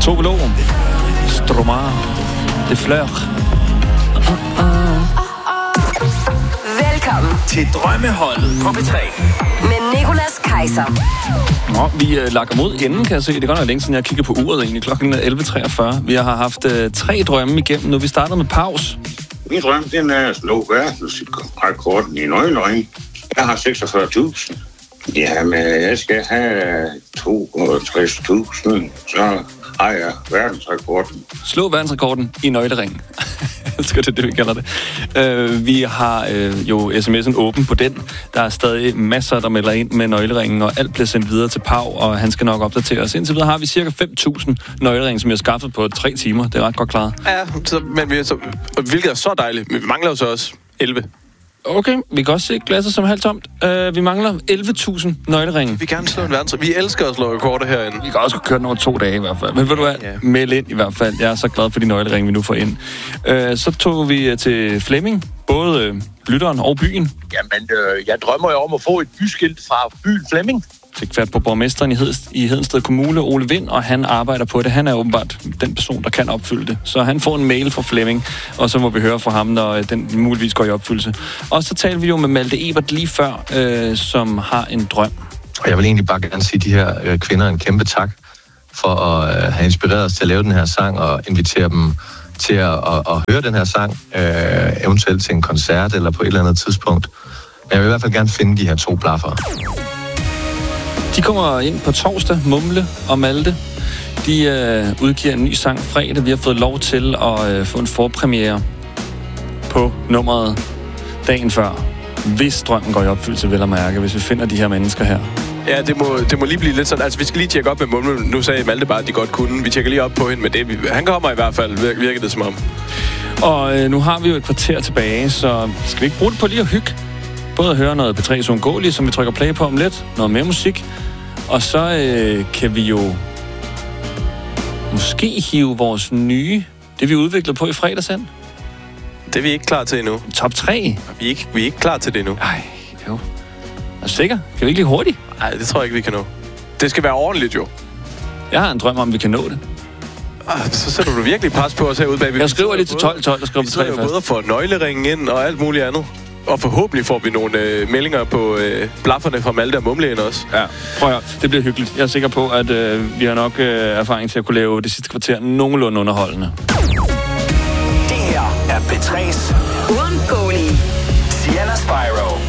Tove Lo. Stromar. Det flør. Velkommen til Drømmeholdet på P3. med Nicolas Kaiser. Nå, vi lakker mod enden, kan jeg se. Det er godt nok længe siden, jeg kigger på uret egentlig. Klokken er 11.43. Vi har haft 3 drømme igennem nu. Vi starter med pause. Min drøm, den er at slå verdensrekorden i nøglering. Jeg har 46.000. Jamen, jeg skal have 62.000, så har jeg verdensrekorden. Slå verdensrekorden i nøgleringen. Jeg elsker det, vi kalder det. Vi har jo sms'en åben på den. Der er stadig masser, der melder ind med nøgleringen, og alt bliver sendt videre til Pau, og han skal nok opdatere os. Indtil videre har vi cirka 5.000 nøgleringe, som vi har skaffet på 3 timer. Det er ret godt klaret. Ja, hvilket er så dejligt. Men vi mangler jo så også 11. Okay, vi kan også se glasset som halvt tomt. Vi mangler 11.000 nøgleringe. Vi vil gerne slå en verdensrekord. Vi elsker at slå rekorder herinde. Vi kan også køre den over 2 dage i hvert fald. Men ved du hvad? Ja. Meld ind i hvert fald. Jeg er så glad for de nøgleringe, vi nu får ind. Så tog vi til Flemming. Både lytteren og byen. Jamen, jeg drømmer jo om at få et byskilt fra byen Flemming. Fik fat på borgmesteren i Hedensted Kommune, Ole Vind, og han arbejder på det. Han er åbenbart den person, der kan opfylde det. Så han får en mail fra Flemming, og så må vi høre fra ham, når den muligvis går i opfyldelse. Og så talte vi jo med Malte Ebert lige før, som har en drøm. Og jeg vil egentlig bare gerne sige de her kvinder en kæmpe tak for at have inspireret os til at lave den her sang, og invitere dem til at høre den her sang, eventuelt til en koncert eller på et eller andet tidspunkt. Men jeg vil i hvert fald gerne finde de her 2 blaffer. De kommer ind på torsdag, Mumle og Malte. De udgiver en ny sang fredag. Vi har fået lov til at få en forpremiere på nummeret dagen før. Hvis drømmen går i opfyldelse, vel at mærke, hvis vi finder de her mennesker her. Ja, det må lige blive lidt sådan. Altså, vi skal lige tjekke op med Mumle. Nu sagde Malte bare, at de godt kunne. Vi tjekker lige op på hende med det. Han kommer i hvert fald, virker det som om. Og nu har vi jo et kvarter tilbage, så skal vi ikke bruge det på lige at hygge? Både at høre noget P3's Uundgåelige, som vi trykker play på om lidt. Noget mere musik. Og så kan vi jo måske hive vores nye, det vi udviklede på i fredags ind. Det er vi ikke klar til endnu. Top 3? Vi er ikke klar til det endnu. Ej, jo. Er du sikker? Kan vi ikke lige hurtigt? Nej, det tror jeg ikke, vi kan nå. Det skal være ordentligt, jo. Jeg har en drøm om, vi kan nå det. Så sætter du virkelig pres på os herude bagved. Jeg skriver lige til 12, og skriver på 3 først. Vi både får nøgleringen ind og alt muligt andet. Og forhåbentlig får vi nogle meldinger på blafferne fra Malte og Mumle også. Ja, prøv at høre. Det bliver hyggeligt. Jeg er sikker på, at vi har nok erfaring til at kunne lave det sidste kvarter nogenlunde underholdende. Det her er P3's Uundgåelige. Sienna Spyro.